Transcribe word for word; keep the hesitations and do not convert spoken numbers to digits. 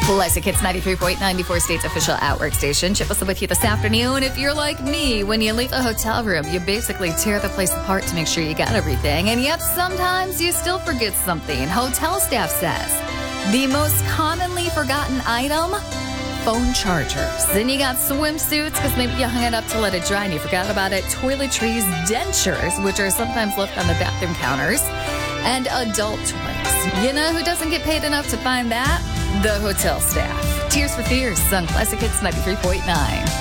Classic Hits ninety-three point nine, ninety-four State's official Outwork station. Chip us with you this afternoon. If you're like me, when you leave a hotel room, you basically tear the place apart to make sure you got everything. And yet sometimes you still forget something. Hotel staff says the most commonly forgotten item, phone chargers. Then you got swimsuits because maybe you hung it up to let it dry and you forgot about it. Toiletries, dentures, which are sometimes left on the bathroom counters, and adult toys. You know who doesn't get paid enough to find that? The hotel staff. Tears for Fears on Classic Hits ninety-three point nine.